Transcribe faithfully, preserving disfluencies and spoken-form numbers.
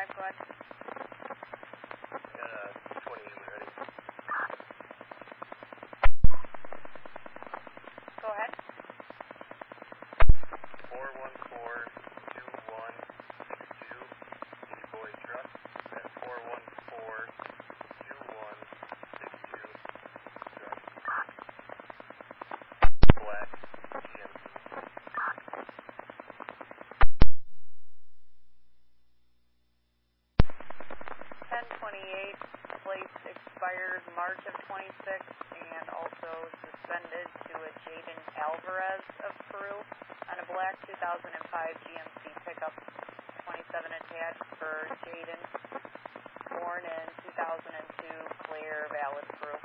five, go ahead. Got a twenty-eight ready. Go ahead. four one four two one six two, City Boy truck. At four one four two one six two truck. Black G M C. ten twenty-eight, plates expires March of twenty-six and also suspended to a Jaden Alvarez of Peru on a black two thousand five G M C pickup, twenty-seven attached for Jaden, born in two thousand two, clear, valid, Peru.